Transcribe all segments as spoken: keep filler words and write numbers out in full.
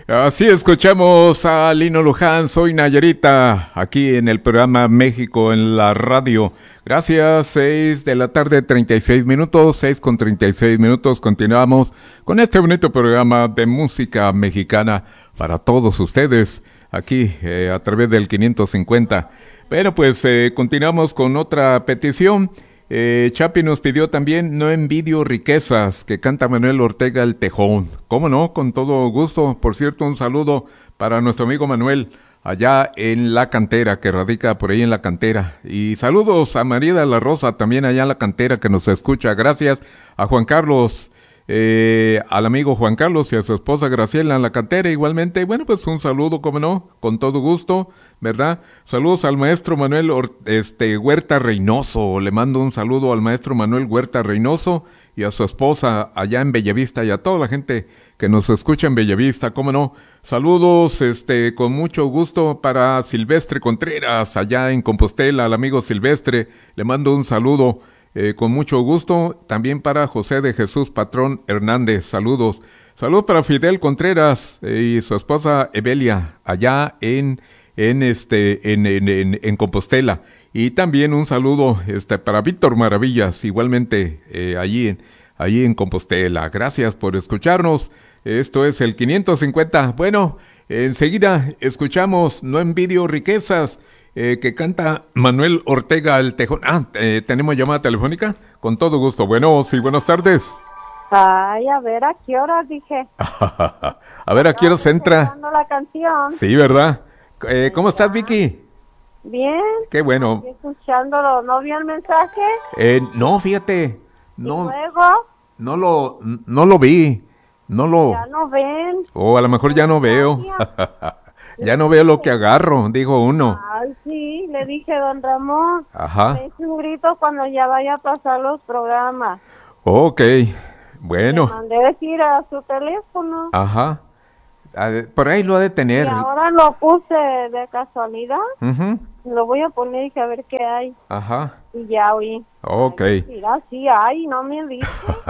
Así escuchamos a Lino Luján, soy Nayarita, aquí en el programa México en la radio. Gracias, seis de la tarde, treinta y seis minutos, seis con treinta y seis minutos. Continuamos con este bonito programa de música mexicana para todos ustedes, aquí eh, a través del quinientos cincuenta. Bueno, pues eh, continuamos con otra petición. Eh, Chapi nos pidió también No envidio riquezas, que canta Manuel Ortega el Tejón. ¿Cómo no? Con todo gusto. Por cierto, un saludo para nuestro amigo Manuel, allá en La Cantera, que radica por ahí en La Cantera. Y saludos a María de la Rosa, también allá en La Cantera, que nos escucha. Gracias a Juan Carlos, eh, al amigo Juan Carlos y a su esposa Graciela en La Cantera igualmente. Bueno, pues un saludo, ¿cómo no? Con todo gusto, ¿verdad? Saludos al maestro Manuel Or- este Huerta Reynoso. Le mando un saludo al maestro Manuel Huerta Reynoso y a su esposa allá en Bellavista y a toda la gente que nos escucha en Bellavista, ¿cómo no? Saludos, este, con mucho gusto para Silvestre Contreras allá en Compostela, al amigo Silvestre. Le mando un saludo eh, con mucho gusto. También para José de Jesús Patrón Hernández, saludos. Saludos para Fidel Contreras eh, y su esposa Evelia allá en en este en, en, en, en Compostela. Y también un saludo este para Víctor Maravillas, igualmente eh, allí en allí en Compostela. Gracias por escucharnos. Esto es el quinientos cincuenta. Bueno, enseguida escuchamos No envidio riquezas, eh, que canta Manuel Ortega el Tejón. Ah, eh, tenemos llamada telefónica. Con todo gusto. Bueno, sí, buenas tardes. Ay, a ver, ¿a qué horas dije? A ver, ¿a qué horas entra? La canción. Sí, ¿verdad? Eh, ¿Cómo estás, Vicky? Bien. Qué bueno. Estoy escuchándolo. ¿No vio el mensaje? Eh, no, fíjate. No, ¿Y luego? No lo, no lo vi. No lo. Ya no ven. O oh, a lo mejor ya no veo. Ya no veo lo que agarro, dijo uno. Ay, sí, le dije, don Ramón. Ajá. Le hice un grito cuando ya vaya a pasar los programas. Ok, bueno. Le mandé decir a su teléfono. Ajá. A ver, por ahí lo ha de tener. Y ahora lo puse de casualidad. Uh-huh. Lo voy a poner y dije a ver qué hay. Ajá. Y ya oí. Ok. Ay, mira, sí hay, no me dice.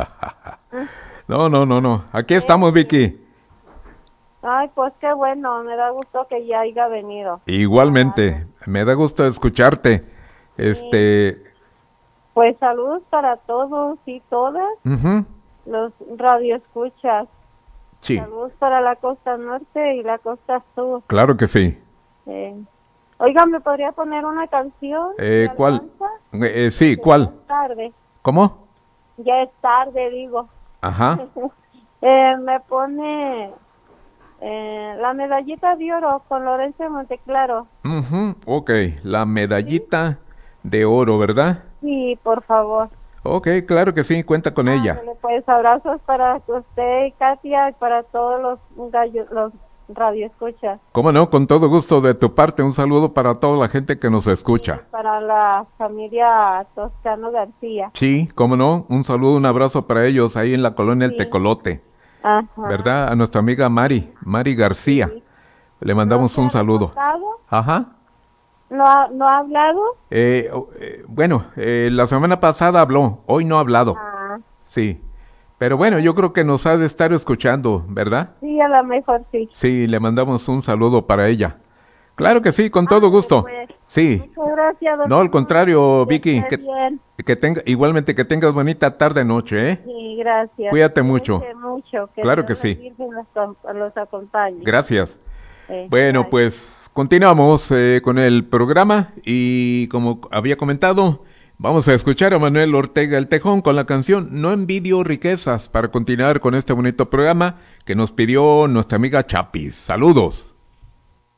No, no, no, no. Aquí estamos, Vicky. Ay, pues qué bueno, me da gusto que ya haya venido. Igualmente, me da gusto escucharte. Este. Pues saludos para todos y todas. Uh-huh. Los radioescuchas. Sí. Saludos para la costa norte y la costa sur. Claro que sí. Eh, oiga, ¿me podría poner una canción? Eh, ¿Cuál? Eh, sí, ¿cuál? Ya es tarde. ¿Cómo? Ya es tarde, digo. Ajá. eh, me pone eh, La medallita de oro con Lorenzo de Monteclaro. Uh-huh. Ok, la medallita ¿Sí? de oro, ¿verdad? Sí, por favor. Ok, claro que sí, cuenta con ah, ella. Pues abrazos para usted, Katia, y para todos los gallos, los radioescuchas. ¿Cómo no? Con todo gusto de tu parte, un saludo para toda la gente que nos escucha. Sí, para la familia Toscano García. Sí, cómo no, un saludo, un abrazo para ellos ahí en la colonia sí. El Tecolote. Ajá. ¿Verdad? A nuestra amiga Mari, Mari García. Sí. Le mandamos ¿No un saludo. Contado? Ajá. ¿No ha, ¿No ha hablado? Eh, eh, bueno, eh, la semana pasada habló, hoy no ha hablado. Ah. Sí, pero bueno, yo creo que nos ha de estar escuchando, ¿verdad? Sí, a lo mejor sí. Sí, le mandamos un saludo para ella. Claro que sí, con todo ah, gusto. Pues, sí. Muchas gracias, doctor. No, al contrario, que Vicky, que, que tenga, igualmente que tengas bonita tarde noche, ¿eh? Sí, gracias. Cuídate mucho. mucho que claro que sí. Los, los acompañe. Gracias. Eh, bueno, bye. Pues continuamos eh, con el programa y como había comentado, vamos a escuchar a Manuel Ortega el Tejón con la canción No envidio riquezas para continuar con este bonito programa que nos pidió nuestra amiga Chapis. Saludos.